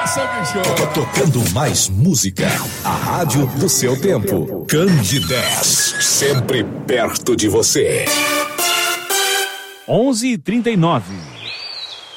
Tocando mais música. A rádio do seu tempo. Candidez. Sempre perto de você. 11h39.